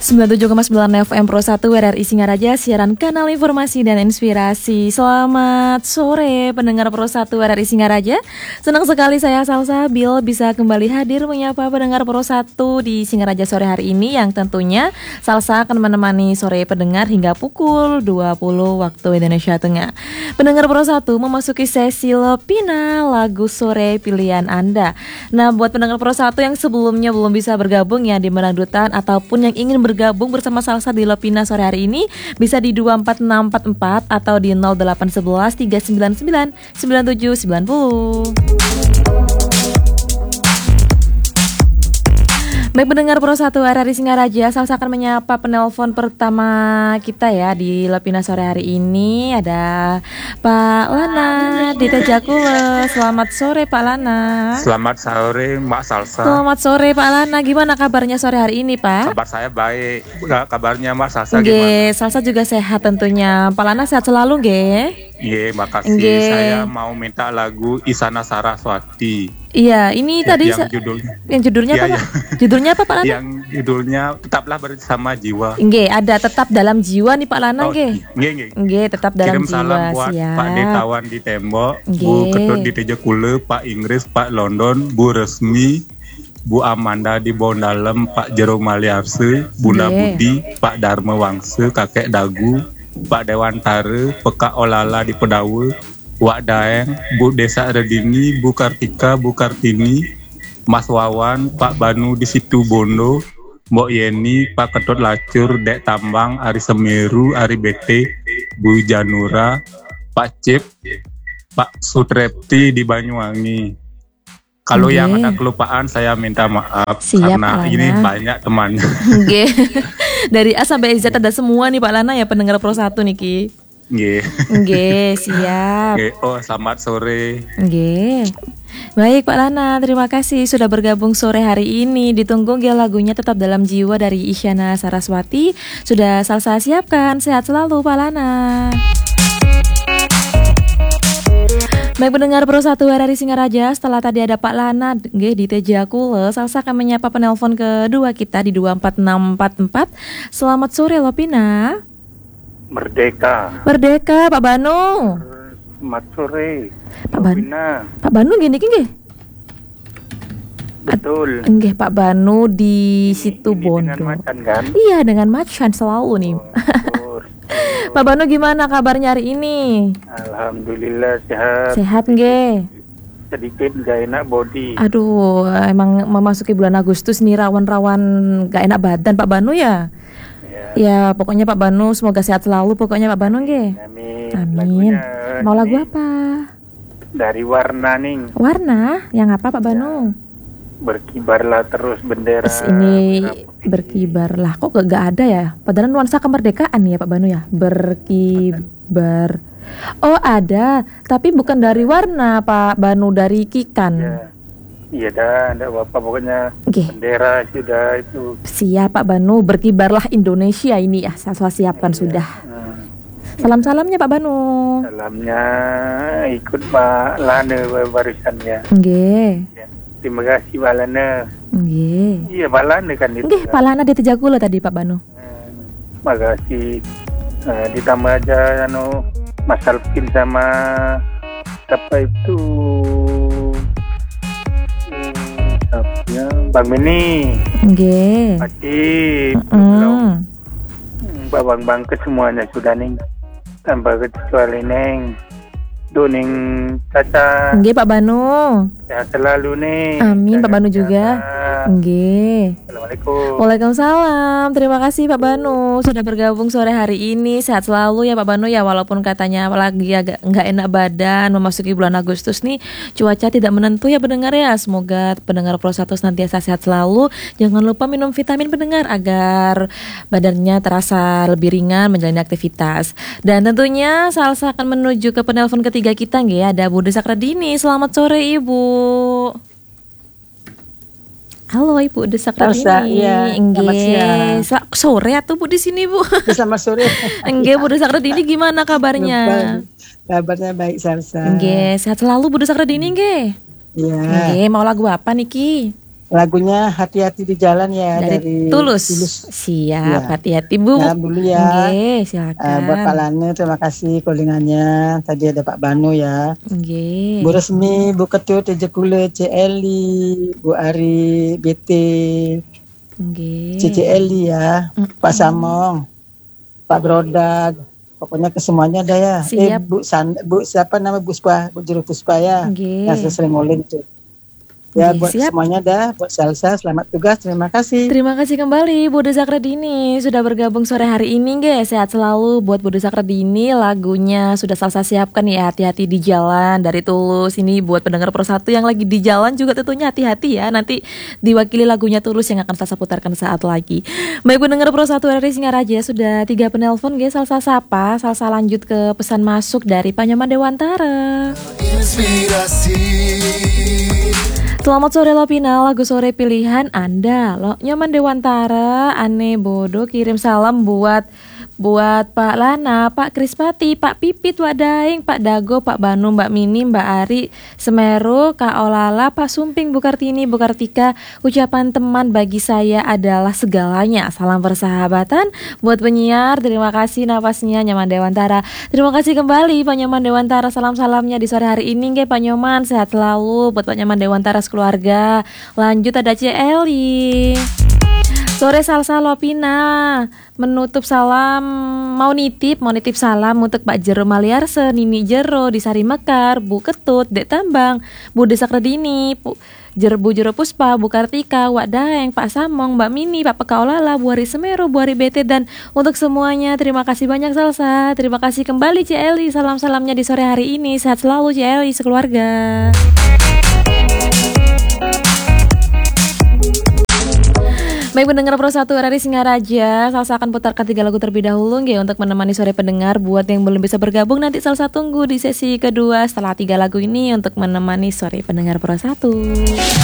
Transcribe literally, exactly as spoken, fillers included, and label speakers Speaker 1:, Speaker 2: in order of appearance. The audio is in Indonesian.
Speaker 1: sembilan puluh tujuh koma sembilan F M Pro satu R R I Singaraja, siaran kanal informasi dan inspirasi. Selamat sore pendengar Pro satu R R I Singaraja. Senang sekali saya Salsabil bisa kembali hadir menyapa pendengar Pro satu di Singaraja sore hari ini, yang tentunya Salsa akan menemani sore pendengar hingga pukul dua puluh waktu Indonesia Tengah. Pendengar Pro satu memasuki sesi Lepina lagu sore pilihan Anda. Nah, buat pendengar Pro satu yang sebelumnya belum bisa bergabung ya di Menangdutan ataupun yang ingin bergabung bersama Salsa di Lepina sore hari ini, bisa di dua empat enam empat empat atau di nol delapan satu satu tiga sembilan sembilan sembilan tujuh sembilan nol. Baik pendengar Pro satu R R I Singaraja, Salsa akan menyapa penelpon pertama kita ya di Lepina sore hari ini. Ada Pak Lana di Tejakule. Selamat sore Pak Lana.
Speaker 2: Selamat sore Mbak Salsa.
Speaker 1: Selamat sore Pak Lana. Gimana kabarnya sore hari ini Pak?
Speaker 2: Kabar saya baik. Kabarnya Mbak Salsa
Speaker 1: Nge,
Speaker 2: gimana?
Speaker 1: Salsa juga sehat tentunya. Pak Lana sehat selalu nge?
Speaker 2: Iya, makasih.
Speaker 1: Nge.
Speaker 2: Saya mau minta lagu Isana Saraswati.
Speaker 1: Iya, ini
Speaker 2: Ya,
Speaker 1: tadi
Speaker 2: yang
Speaker 1: sa-
Speaker 2: judulnya.
Speaker 1: yang judulnya
Speaker 2: Iya,
Speaker 1: apa
Speaker 2: iya.
Speaker 1: Pak? Judulnya apa Pak Lana?
Speaker 2: Yang judulnya Tetaplah Bersama Jiwa.
Speaker 1: Nge, ada tetap dalam jiwa nih Pak Lana
Speaker 2: Oh,
Speaker 1: nge.
Speaker 2: nge, nge.
Speaker 1: Nge, tetap dalam
Speaker 2: Kirim
Speaker 1: jiwa.
Speaker 2: salam buat
Speaker 1: Siap.
Speaker 2: Pak Detawan di Tembok,
Speaker 1: Nge.
Speaker 2: Bu Ketut di Tejakule, Pak Inggris, Pak London, Bu Resmi, Bu Amanda di Bondalem, Pak Jerome Maliarse, Bunda
Speaker 1: Nge.
Speaker 2: Budi, Pak Dharma Wangse, Kakek Dagu, Pak Dewantare, Peka Olala di Pedawe, Wak Daeng, Bu Desa Redini, Bu Kartika, Bu Kartini, Mas Wawan, Pak Banu di Situ Bondo, Mbok Yeni, Pak Ketut Lacur, Dek Tambang, Ari Semeru, Ari Bete, Bu Janura, Pak Cip, Pak Sutrepti di Banyuwangi. Kalau
Speaker 1: Oke.
Speaker 2: yang ada kelupaan saya minta maaf.
Speaker 1: Siap,
Speaker 2: karena
Speaker 1: Pak
Speaker 2: ini
Speaker 1: Lana.
Speaker 2: banyak temannya.
Speaker 1: Nge. Dari A sampai Z ada semua nih Pak Lana ya pendengar Pro satu nih Ki.
Speaker 2: Nggih.
Speaker 1: Nge, siap.
Speaker 2: Nggih. Oh, selamat sore.
Speaker 1: Nge. Baik Pak Lana, terima kasih sudah bergabung sore hari ini. Ditunggu nge lagunya Tetap Dalam Jiwa dari Isyana Saraswati. Sudah Salsa siapkan. Sehat selalu Pak Lana. Baik pendengar Pro satu R R I Singaraja, setelah tadi ada Pak Lana nggih di Tejakule, Salsa akan menyapa penelpon kedua kita di dua empat enam empat empat. Selamat sore Lopina.
Speaker 3: Merdeka.
Speaker 1: Merdeka Pak Banu.
Speaker 3: Selamat sore.
Speaker 1: Pak Ban-
Speaker 3: Novina.
Speaker 1: Pak Banu gini nggih.
Speaker 3: Betul.
Speaker 1: Nggih Pak Banu di situ
Speaker 3: Ini
Speaker 1: Bondo.
Speaker 3: dengan macan kan?
Speaker 1: Iya dengan macan selalu nih.
Speaker 3: Oh,
Speaker 1: Pak Banu gimana kabarnya hari ini?
Speaker 3: Alhamdulillah sehat.
Speaker 1: Sehat nggih.
Speaker 3: Sedikit gak enak body.
Speaker 1: Aduh, emang memasuki bulan Agustus nih rawan-rawan gak enak badan Pak Banu ya.
Speaker 3: Ya.
Speaker 1: Ya pokoknya Pak Banu semoga sehat selalu pokoknya Pak Banu nggih.
Speaker 3: Amin.
Speaker 1: Amin.
Speaker 3: Lagunya,
Speaker 1: Mau lagu
Speaker 3: nih,
Speaker 1: apa?
Speaker 3: Dari Warna nih.
Speaker 1: Warna? Yang apa Pak Banu?
Speaker 3: Berkibarlah terus bendera.
Speaker 1: Terus ini
Speaker 3: merah putih.
Speaker 1: berkibar lah, kok gak, gak ada ya? Padahal nuansa kemerdekaan nih ya Pak Banu ya. Berkibar. Oh ada, tapi bukan dari warna Pak Banu, dari kikan.
Speaker 3: Ya. Iya dah, enggak apa-apa pokoknya
Speaker 1: Oke.
Speaker 3: bendera sudah itu.
Speaker 1: Siap Pak Banu, berkibarlah Indonesia ini ya. Saya siapkan sudah.
Speaker 3: Hmm.
Speaker 1: Salam-salamnya Pak Banu.
Speaker 3: Salamnya ikut Pak Lana barisannya.
Speaker 1: Nggih.
Speaker 3: Ya. Terima kasih Pak Lana.
Speaker 1: Nggih.
Speaker 3: Iya Pak Lana kan itu.
Speaker 1: Nggih, Pak Lana di Tejakule tadi Pak Banu.
Speaker 3: Hmm, makasih. Nah, ditambah aja anu Mas Alvin sama siapa itu hmm, siapa ya? Bang Mini,
Speaker 1: Nggih.
Speaker 3: Pak Cip,
Speaker 1: Mm.
Speaker 3: hmm, Bang Bang ke semuanya sudah ning. Tambah kecuali neng. Duning Caca,
Speaker 1: Nggih Pak Banu.
Speaker 3: sehat selalu nih.
Speaker 1: Amin, Pak
Speaker 3: Jaga
Speaker 1: Banu juga.
Speaker 3: kesehatan.
Speaker 1: Nggih.
Speaker 3: Assalamualaikum.
Speaker 1: Waalaikumsalam. Terima kasih Pak Banu sudah bergabung sore hari ini. Sehat selalu ya Pak Banu ya, walaupun katanya lagi agak nggak enak badan memasuki bulan Agustus nih, cuaca tidak menentu ya pendengar ya. Semoga pendengar Pro satu senantiasa sehat selalu. Jangan lupa minum vitamin pendengar agar badannya terasa lebih ringan menjalani aktivitas. Dan tentunya Salsa akan menuju ke penelpon ketiga kita nggih ya. Ada Bu Desa Kredini. Selamat sore Ibu. Halo Ibu Desak
Speaker 4: Salsa,
Speaker 1: Redini.
Speaker 4: iya. Selamat siang.
Speaker 1: Sa- sore atau Bu di sini Bu?
Speaker 4: Bersama sore.
Speaker 1: Enggak Bu Desak Redini gimana kabarnya?
Speaker 4: Kabarnya baik Salsa.
Speaker 1: Enggak, sehat selalu Bu Desak Redini enggak?
Speaker 4: Iya.
Speaker 1: Enggak, mau lagu apa nih Ki?
Speaker 4: Lagunya Hati-hati di Jalan ya
Speaker 1: Dari,
Speaker 4: dari,
Speaker 1: Tulus.
Speaker 4: Tulus.
Speaker 1: Siap,
Speaker 4: Ya.
Speaker 1: hati-hati Bu.
Speaker 4: Salam dulu ya.
Speaker 1: Nggih,
Speaker 4: Eh,
Speaker 1: silakan.
Speaker 4: buat Pak Lane, terima kasih callingannya. Tadi ada Pak Banu ya.
Speaker 1: Nggih.
Speaker 4: Bu Resmi, Bu Ketut, Teja Kule, C. Eli, Bu Ari, B T,
Speaker 1: Nggih.
Speaker 4: C C Eli ya,
Speaker 1: Mm-mm.
Speaker 4: Pak Samong, Pak Brodag, pokoknya ke semuanya ada ya. Eh,
Speaker 1: Siap.
Speaker 4: Bu San, Bu siapa nama Bu Puspa, Bu Juru Puspa ya,
Speaker 1: Nggih.
Speaker 4: yang sering ngolin itu. Ya,
Speaker 1: Nggih,
Speaker 4: buat
Speaker 1: siap.
Speaker 4: semuanya dah, buat Salsa, selamat tugas, terima kasih.
Speaker 1: Terima kasih kembali Bude Zakredini sudah bergabung sore hari ini, guys. Sehat selalu buat Bude Zakredini. Lagunya sudah Salsa siapkan ya, Hati-hati di Jalan dari Tulus. Ini buat pendengar Pro satu yang lagi di jalan juga tentunya hati-hati ya. Nanti diwakili lagunya Tulus yang akan Salsa putarkan saat lagi. Baik pendengar Pro satu R R I Singaraja, sudah tiga penelpon guys. Salsa sapa, Salsa lanjut ke pesan masuk dari Panyaman Dewantara.
Speaker 5: Inspirasi.
Speaker 1: Selamat sore Lopina, lagu sore pilihan Anda. Lo Nyaman Dewantara, Ane Bodo kirim salam buat buat Pak Lana, Pak Krispati, Pak Pipit, Wadaing, Pak Dago, Pak Banu, Mbak Mini, Mbak Ari, Semeru, Kak Olala, Pak Sumping, Bu Kartini, Bu Kartika. Ucapan teman bagi saya adalah segalanya. Salam persahabatan buat penyiar. Terima kasih nafasnya Nyaman Dewantara. Terima kasih kembali Pak Nyaman Dewantara. Salam-salamnya di sore hari ini nggih Pak Nyoman. Sehat selalu buat Pak Nyaman Dewantara sekeluarga. Lanjut ada C. Eli. Sore Salsa Lopina menutup salam, mau nitip mau nitip salam untuk Pak Jero Maliarse, Nini Jero di Sari Mekar, Bu Ketut, Dek Tambang, Bu Desa Kredini, Bu Jero, Bu Jero Puspa, Bu Kartika, Wak Daeng, Pak Samong, Mbak Mini, Pak Peka Olala, Bu Hari Semeru, Bu Hari B T, dan untuk semuanya terima kasih banyak Salsa. Terima kasih kembali C. Eli, salam-salamnya di sore hari ini. Sehat selalu C. Eli sekeluarga. Baik pendengar Pro satu R R I Singaraja, Salsa akan putarkan tiga lagu terlebih dahulu nggih untuk menemani sore pendengar. Buat yang belum bisa bergabung nanti Salsa tunggu di sesi kedua setelah tiga lagu ini untuk menemani sore pendengar Pro satu.